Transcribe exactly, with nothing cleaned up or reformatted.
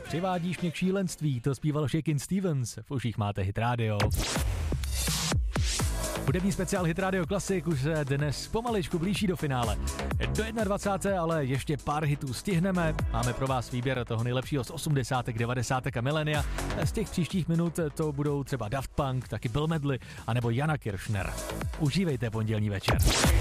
Přivádíš mě k šílenství, to zpíval Shakin' Stevens, v uších máte Hit Radio. Hudební speciál Hit Radio Classic už se dnes pomaličku blíží do finále. Do dvacátého prvního ale ještě pár hitů stihneme. Máme pro vás výběr toho nejlepšího z osmdesátek, devadesátek a milénia. Z těch příštích minut to budou třeba Daft Punk, taky Bill Medley, anebo Jana Kiršner. Užívejte pondělní večer.